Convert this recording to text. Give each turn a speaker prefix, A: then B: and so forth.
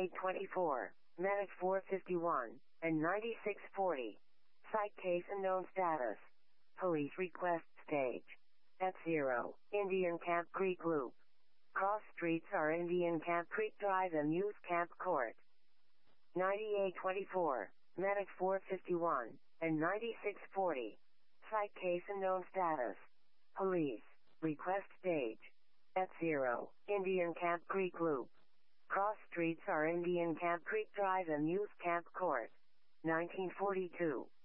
A: 9824, Medic 451, and 9640. Site case unknown status. Police request stage. At 0, Indian Camp Creek Loop. Cross streets are Indian Camp Creek Drive and Youth Camp Court. 9824, Medic 451, and 9640. Site case unknown status. Police request stage. At 0, Indian Camp Creek Loop. Cross streets are Indian Camp Creek Drive and Youth Camp Court. 1942.